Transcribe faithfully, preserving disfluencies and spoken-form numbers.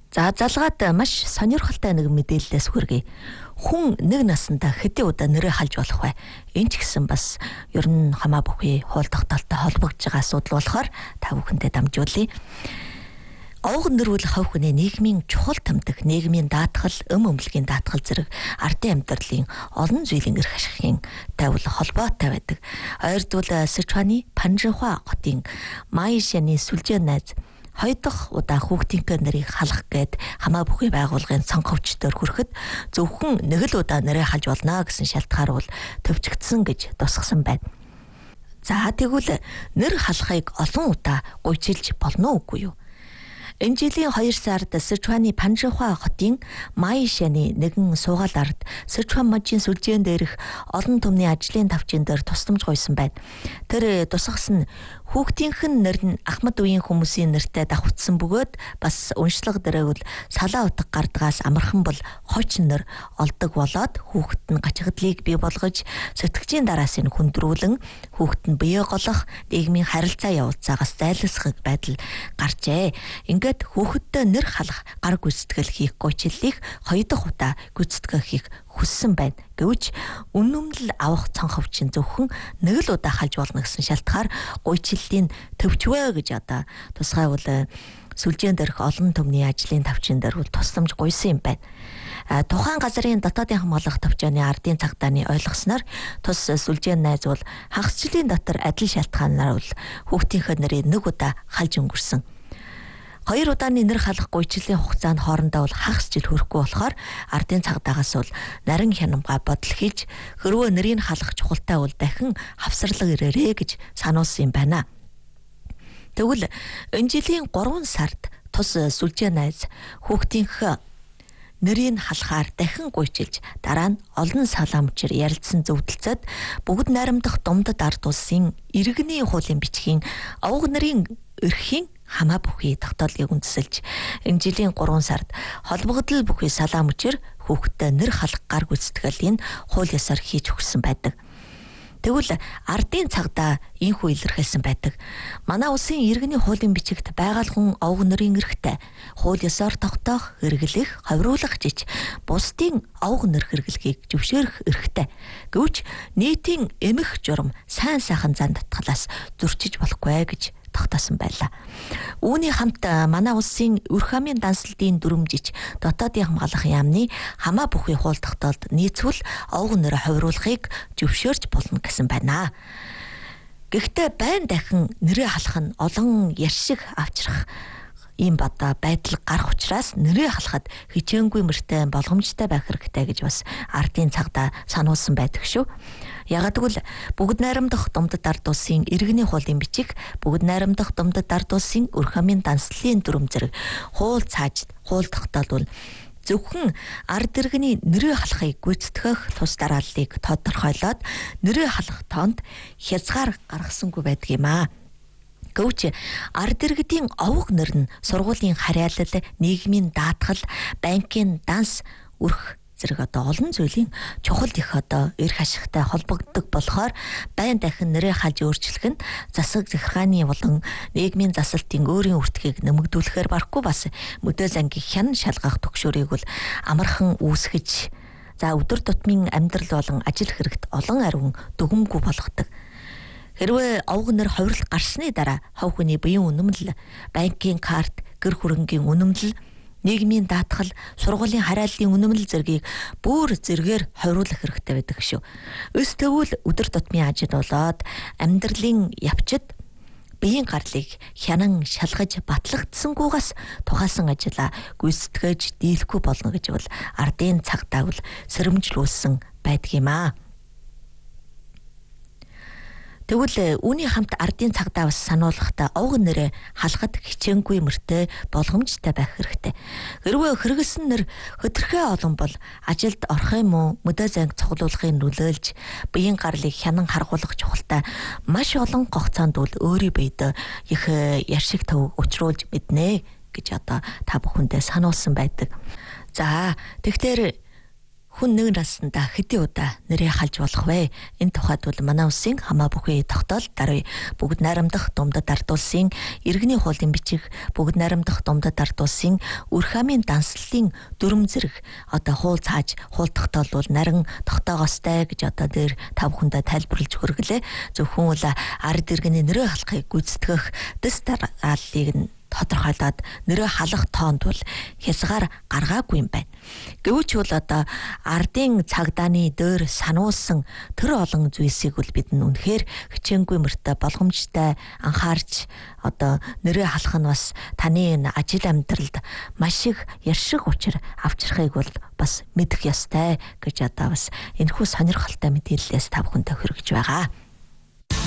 За залгаад маш сонирхолтой нэг мэдээлэлээс хүргэе. Хүн нэг насандаа хэдийн удаа нэрээ халж болох вэ? Энэ ч гэсэн бас ер нь хамаа бүхий хууль тогтоолтой холбогдож байгаа асуудал болохоор та бүхэнтэй дамжуулъя. Овг нэр бол хов хүний нийгмийн чухал тэмдэг, нийгмийн даатгал, өм өмлөгийн даатгал зэрэг ардын амьдралын олон зүйлийн эрх ашигын тавил холбоотой байдаг. Ойрдвол Сычуаны Панжихуа хотын Майшаны сүлжээ найз хоёр дахь удаа хүүхдийнхээ нэрийг халах гээд хамаа бүхий байгууллагын цонховчдоор хүрэхэд зөвхөн нэг л удаа нэрээ халж болно гэсэн шалтгаан бол төвчгдсөн гэж тусгасан байна. За тэгвэл нэр халахыг олон удаа гуйчилж болно үгүй юу? Энэ жилийн хоёр сард Сычуаны Панжихуа хотын Майшаны нэгэн суугаал ард Сычуан мужийн сүлжээн дээрх олон түмний ажлын тавчийн дээр тусламж гуйсан байна. Тэр тусгас нь хүүхдийнх нь нэр нь Ахмад үеийн хүмүүсийн нэртэй давхцсан бөгөөд бас уншлага дээрээ салаа утга гардгаас амархан бол хойч нэр олдог болоод хүүхэд нь гачигдлыг бий болгож сэтгчийн дараас нь хүндрүүлэн хүүхэд нь бие голох нийгмийн харилцаа явуулцаагаас зайлсхах байдал гарчээ. Ингээд хүүхэдтэй нэр халах гар гүйцэтгэл хийх гуйчлалыг хоёр дахь удаа гүйцэтгэх хийх хүссэн байна. Гэвч үнэмлэл авах цонховчин зөвхөн нэг л удаа халж болно гэсэн шалтгаар гуйчлалын төвчвэ гэж одоо тусгай бол сүлжээн дээрх олон түмний ажлын тавчин дээр бол тусламж гуйсан юм байна. Тухайн газрын дотоодын хамгаалах төвчөөний ардын цагдааны ойлгосноор тус сүлжээн найз бол хагасчлалын дотор адил шалтгаанаар бол хүүхдийнхээ нэрийг нэг удаа халж өнгөрсөн. Хоёр удааны нэр халах гуйчлалын хугацаанд хоорондоо бол хагас жил хүрэхгүй болохоор ардын цагдаагаас бол нарийн хянамга бодол хийж хөрвөө нэрийг халах чухалтай бол дахин хавсарлага ирээрээ гэж сануулсан юм байна. Тэгвэл энэ жилийн гурван сард тус сүлжээ найз хүүхдийнхээ нэрийг халахаар дахин гуйчилж дараа нь олон салаамчир ярилцсан зөвдөлцөд бүгд найрамдах думдад ард улсын иргэний хуулийн бичгийн овг нэрийн эрхийн хамаа бүхий тогтоолыг үндэслэж энэ жилийн гурван сард холбогдол бүхий салаамчир хүүхдтэй нэр халах гар гүйцэтгэлийг хууль ёсоор хийж өгсөн байдаг. Тэгвэл ардын цагдаа инхүү илэрхийлсэн байдаг. Манай улсын иргэний хуулийн бичигт байгальхан овг нэрийн эрхтэй хууль ёсоор тогтоох, хэрэглэх, ховруулах жиж бусдын овг нэр хэрэглэхийг зөвшөөрөх эрхтэй. Гэвч нийтийн эмх журам сайн сайхан зан татгалаас зөрчиж болохгүй гэж тогтоосон байлаа. Үүний хамт манай улсын Өрх амын дансалтын дүрмжиж дотоодын хамгаалах яамны хамаа бүхий хууль тогтоолд нийцвэл овг нэр ховруулахыг зөвшөөрч болно гэсэн байна. Гэхдээ байн дахин нэрээ халах нь олон яршиг авчрах ийм бата байдал гарах учраас нэрээ халахад хичээнгүй мөртэй боломжтой байх хэрэгтэй гэж бас ардын цагдаа сануулсан байдаг шүү. Ягагтвэл бүгд найрамдах думдад ард улсын иргэний хуулийн бичиг, бүгд найрамдах думдад ард улсын Өрх амын данслалын дүрм зэрэг хууль цааж хууль тогтоолвол зөвхөн ард иргэний нэрээ халахыг гүйцэтгэх тус дарааллыг тодорхойлоод нэрээ халах тоонд хязгаар гаргасангүй байдаг юм аа. Гэвч ард иргэдийн овг нэр нь сургуулийн харьяалал, нийгмийн даатгал, банкын данс, өрх зэрэг одоо олон зүйлийн чухал их одоо эрх ашигтай холбогддог болохоор байн дахин нэрээ халж өөрчлөх нь засаг захиргааны болон нийгмийн засалтын өөрийн үртгийг нэмэгдүүлэхээр барахгүй бас мөдөө зангийн хян шалгах төгшөөрийг бол амархан үүсгэж за өдөр тутмын амьдрал болон ажил хэрэгт олон ариун дүгнэмгүй болгодог. Хэрвээ овг нэр ховрол гарсны дараа хов хүний биеийн үнэмлэл, банкын карт, гэр хүрэнгийн үнэмлэл, нийгмийн даатгал, сургуулийн харьяаллын үнэмлэл зэргийг бүр зэргээр хойруулах хэрэгтэй байдаг шүү. Өс тэгвэл өдөр тутмын ажил болоод амьдралын явцад биеийн гарлыг хянан шалгаж батлагдсангүйгээс тухайлсан ажила гүйцэтгэж дийлэхгүй болно гэж бол ардын цагдаа бол сэрэмжлүүлсэн байдаг юм аа. Тэгвэл үүний хамт ардын цагдаа бас сануулгахдаа овг нэрээ халахад хичээнгүй мөртэй болгоомжтой байх хэрэгтэй. Хэрвээ хэрэгэлсэн нэр хөтөрхөө олон бол ажилд орох юм уу, мөдөө занг цуглуулахыг нөлөөлж, биеийн гарлыг хянан харгуулах чухалтай маш олон гогцоонд бол өөрийн биед их яршиг төв учруулж мэднэ гэж одоо та бүхэндээ сануулсан байдаг. За, тэгэхээр хүн нэг наснда хэдий удаа нэрээ халж болох вэ? Энэ тухайд бол манай улсын хамаа бүхий тогтоол даруй бүгд найрамдах думдад ард улсын иргэний хуулийн бичиг бүгд найрамдах думдад ард улсын үр хамын данслалын дүрм зэрэг одоо хуул цааж хуул тогтоол бол нарийн тогтоогоостай гэж одоо дээр та бүхэндээ тайлбарлаж хүргэлээ. Зөвхөн л ард иргэний нэрээ халахыг гүйцэтгэх дэс дарааллыг нь тодорхойлоод нэрээ халах тоонд бол хязгаар гаргаагүй юм байна. Гэвч бол одоо ардын цаагдааны дөр сануулсан тэр олон зүйлсийг бол бид нь үнэхээр хичээнгүй мөртөө болгоомжтой анхаарч одоо нэрээ халах нь бас таны энэ ажил амьдралд маш их яршиг учир авчрахыг бол бас мэдэх ёстой гэж одоо бас энэхүү сонирхолтой мэдээллээс та бүхэндээ хүргэж байгаа.